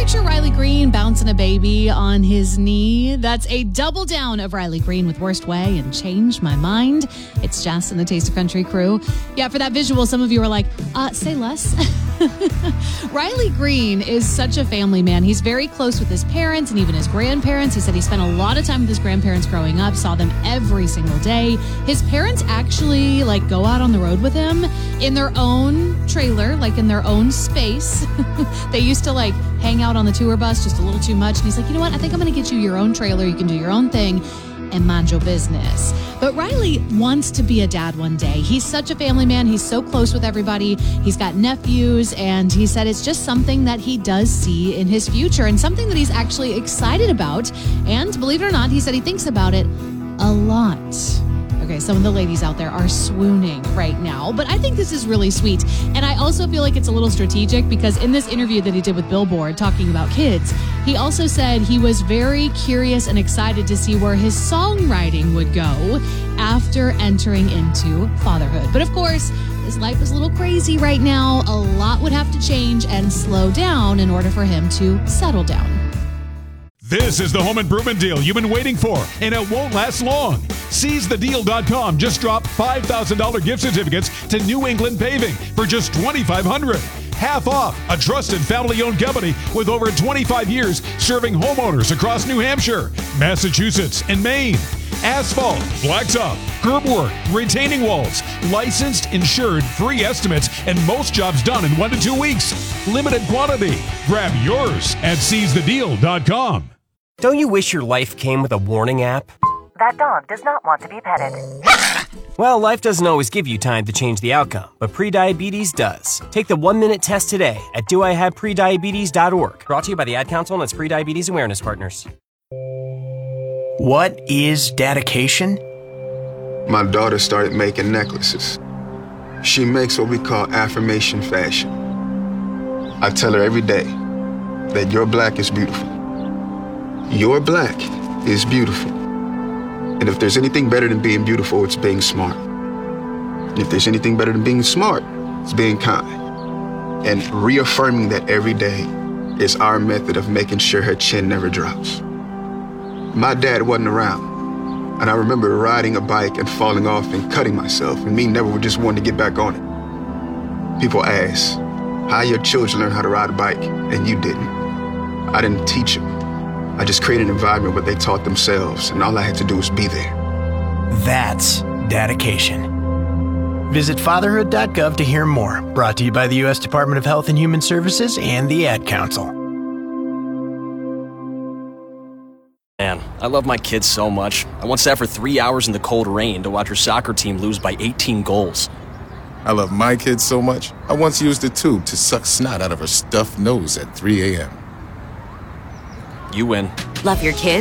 picture Riley Green bouncing a baby on his knee? That's a double down of Riley Green with Worst Way and Change My Mind. It's Jess and the Taste of Country crew. Yeah, for that visual, some of you were like, say less. Riley Green is such a family man. He's very close with his parents and even his grandparents. He said he spent a lot of time with his grandparents growing up, saw them every single day. His parents actually go out on the road with him in their own trailer, in their own space. They used to hang out on the tour bus just a little too much. And he's like, you know what? I think I'm going to get you your own trailer. You can do your own thing and mind your business. But Riley wants to be a dad one day. He's such a family man. He's so close with everybody. He's got nephews, and he said it's just something that he does see in his future and something that he's actually excited about. And believe it or not, he said he thinks about it a lot. Okay, some of the ladies out there are swooning right now, but I think this is really sweet. And I also feel like it's a little strategic because in this interview that he did with Billboard talking about kids, he also said he was very curious and excited to see where his songwriting would go after entering into fatherhood. But of course, his life is a little crazy right now. A lot would have to change and slow down in order for him to settle down. This is the home improvement deal you've been waiting for, and it won't last long. SeizeTheDeal.com just dropped $5,000 gift certificates to New England Paving for just $2,500. Half off, a trusted family-owned company with over 25 years serving homeowners across New Hampshire, Massachusetts, and Maine. Asphalt, blacktop, curb work, retaining walls, licensed, insured, free estimates, and most jobs done in 1 to 2 weeks. Limited quantity. Grab yours at SeizeTheDeal.com. Don't you wish your life came with a warning app? That dog does not want to be petted. Well, life doesn't always give you time to change the outcome, but prediabetes does. Take the 1-minute test today at doihaveprediabetes.org. Brought to you by the Ad Council and its Prediabetes Awareness Partners. What is dedication? My daughter started making necklaces. She makes what we call affirmation fashion. I tell her every day that your black is beautiful. Your black is beautiful. And if there's anything better than being beautiful, it's being smart. And if there's anything better than being smart, it's being kind. And reaffirming that every day is our method of making sure her chin never drops. My dad wasn't around, and I remember riding a bike and falling off and cutting myself, and me never just wanting to get back on it. People ask, how your children learn how to ride a bike, and you didn't. I didn't teach them. I just created an environment where they taught themselves, and all I had to do was be there. That's dedication. Visit fatherhood.gov to hear more. Brought to you by the U.S. Department of Health and Human Services and the Ad Council. Man, I love my kids so much. I once sat for 3 hours in the cold rain to watch her soccer team lose by 18 goals. I love my kids so much, I once used a tube to suck snot out of her stuffed nose at 3 a.m. You win. Love your kids?